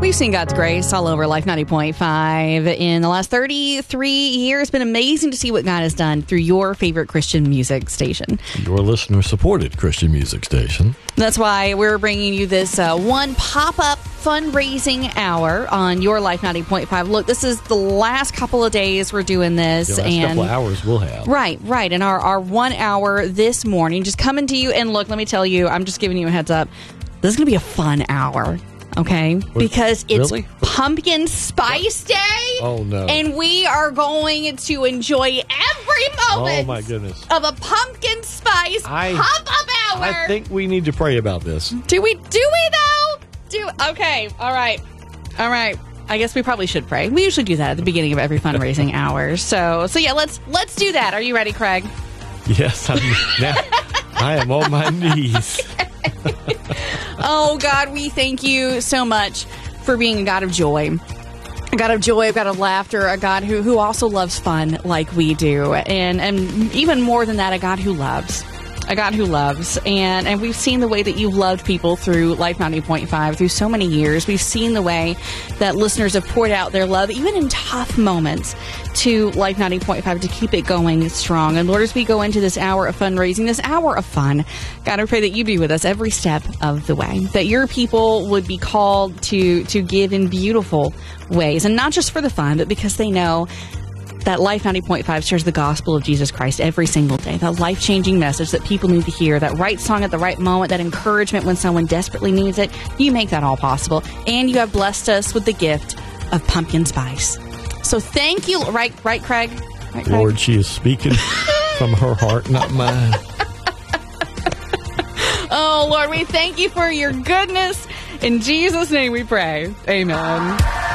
We've seen God's grace all over Life 90.5 in the last 33 years. It's been amazing to see what God has done through your favorite Christian music station. Your listener-supported Christian music station. That's why we're bringing you this one pop-up fundraising hour on your Life 90.5. Look, this is the last couple of days we're doing this. The last couple of hours we'll have. Right. And our 1 hour this morning, just coming to you. And look, let me tell you, I'm just giving you a heads up. This is going to be a fun hour. Okay, because it's Pumpkin Spice Day. Oh, no. And we are going to enjoy every moment my goodness. of a pumpkin spice pop-up hour. I think we need to pray about this. Do we though? Okay, all right. I guess we probably should pray. We usually do that at the beginning of every fundraising hour. So yeah, let's do that. Are you ready, Craig? Yes, I am on my knees. Oh, God, we thank you so much for being a God of joy. A God of joy, a God of laughter, a God who also loves fun like we do. And even more than that, a God who loves. A God who loves. And we've seen the way that you've loved people through Life 90.5 through so many years. We've seen the way that listeners have poured out their love, even in tough moments, to Life 90.5 to keep it going strong. And Lord, as we go into this hour of fundraising, this hour of fun, God, I pray that you be with us every step of the way, that your people would be called to give in beautiful ways, and not just for the fun, but because they know that Life 90.5 shares the gospel of Jesus Christ every single day, that life-changing message that people need to hear, that right song at the right moment, that encouragement when someone desperately needs it. You make that all possible. And you have blessed us with the gift of pumpkin spice. So thank you. Right, Craig? Right, Craig? Lord, she is speaking from her heart, not mine. Oh, Lord, we thank you for your goodness. In Jesus' name we pray. Amen.